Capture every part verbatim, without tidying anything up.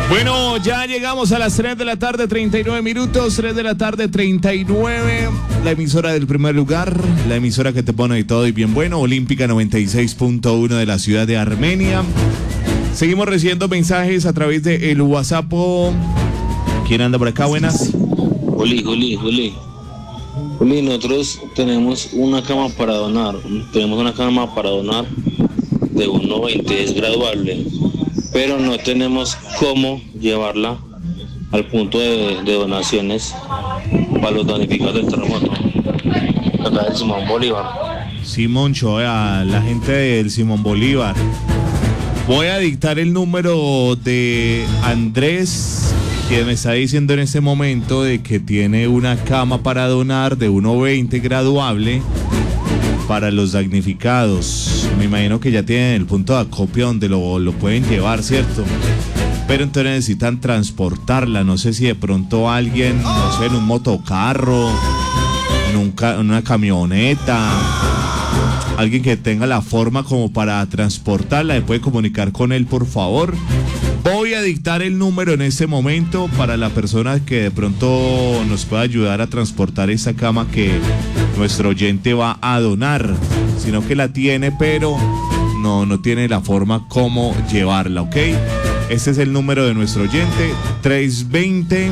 Bueno, ya llegamos a las tres de la tarde, treinta y nueve minutos, tres de la tarde, treinta y nueve. La emisora del primer lugar, la emisora que te pone de todo y bien bueno, Olímpica noventa y seis punto uno de la ciudad de Armenia. Seguimos recibiendo mensajes a través de el WhatsApp. ¿Quién anda por acá? Buenas. Juli, Juli, Juli. Juli, nosotros tenemos una cama para donar. Tenemos una cama para donar de uno veinte, es graduable, pero no tenemos cómo llevarla al punto de, de donaciones para los damnificados del terremoto. Acá del Simón Bolívar. Simón Choa, la gente del Simón Bolívar. Voy a dictar el número de Andrés, quien me está diciendo en este momento de que tiene una cama para donar de uno veinte graduable para los damnificados. Me imagino que ya tienen el punto de acopio donde lo, lo pueden llevar, ¿cierto? Pero entonces necesitan transportarla. No sé si de pronto alguien, no sé, en un motocarro, en, un ca- en una camioneta, alguien que tenga la forma como para transportarla, ¿me puede comunicar con él, por favor? Voy a dictar el número en este momento para la persona que de pronto nos pueda ayudar a transportar esa cama que nuestro oyente va a donar, sino que la tiene, pero no, no tiene la forma como llevarla, ¿ok? Este es el número de nuestro oyente, tres veinte,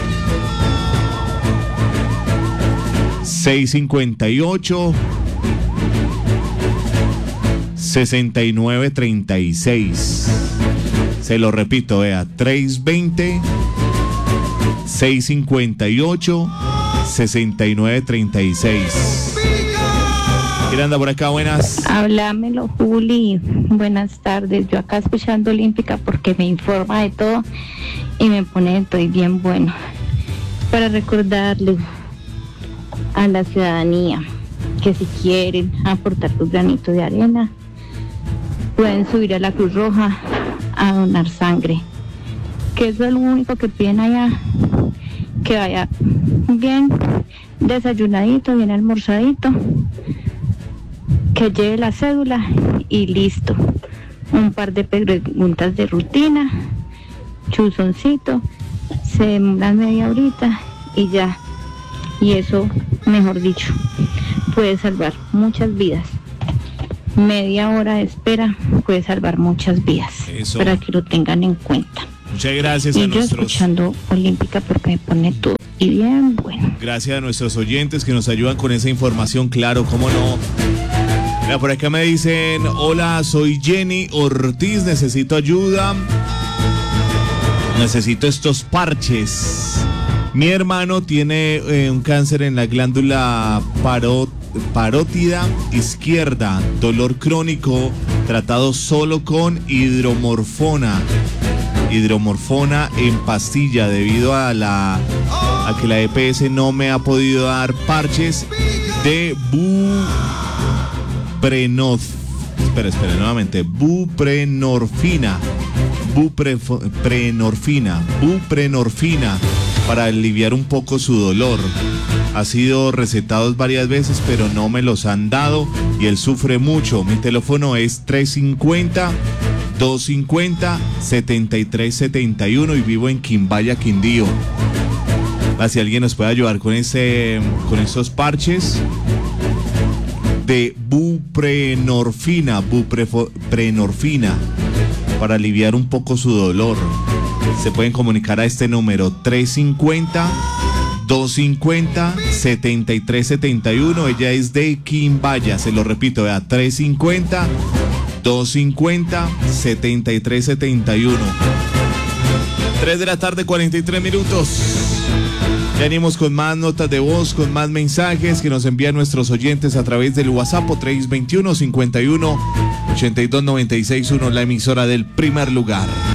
seiscientos cincuenta y ocho, sesenta y nueve treinta y seis. Se lo repito, vea, tres veinte, seiscientos cincuenta y ocho, sesenta y nueve treinta y seis. ¿Quién anda por acá? Buenas. Háblamelo, Juli. Buenas tardes. Yo acá escuchando Olímpica porque me informa de todo y me pone de todo y bien bueno. Para recordarle a la ciudadanía que si quieren aportar su granito de arena, pueden subir a la Cruz Roja a donar sangre, que eso es lo único que piden allá, que vaya bien desayunadito, bien almorzadito, que lleve la cédula y listo. Un par de preguntas de rutina, chuzoncito, se demoran media horita y ya. Y eso, mejor dicho, puede salvar muchas vidas. Media hora de espera puede salvar muchas vidas. Eso. Para que lo tengan en cuenta. Muchas gracias y a yo nuestros... escuchando Olímpica porque me pone todo y bien bueno. Gracias a nuestros oyentes que nos ayudan con esa información, claro, cómo no. Mira, por acá me dicen, hola, soy Jenny Ortiz, necesito ayuda. Necesito estos parches. Mi hermano tiene eh, un cáncer en la glándula parot parótida izquierda, dolor crónico, tratado solo con hidromorfona, hidromorfona en pastilla, debido a la a que la E P S no me ha podido dar parches de buprenof, espera, espera, nuevamente, buprenorfina, buprenorfina, buprenorfina, para aliviar un poco su dolor. Ha sido recetados varias veces, pero no me los han dado y él sufre mucho. Mi teléfono es tres cincuenta, dos cincuenta, setenta y tres setenta y uno y vivo en Quimbaya, Quindío. Si alguien nos puede ayudar con ese, con estos parches de buprenorfina, buprenorfina, para aliviar un poco su dolor, se pueden comunicar a este número tres cincuenta, dos cincuenta, setenta y tres setenta y uno. Ella es de Quimbaya, se lo repito, vea, tres cincuenta, dos cincuenta, setenta y tres setenta y uno. tres de la tarde, cuarenta y tres minutos. Ya venimos con más notas de voz, con más mensajes que nos envían nuestros oyentes a través del WhatsApp tres veintiuno, cincuenta y uno, ochenta y dos noventa y seis uno, la emisora del primer lugar.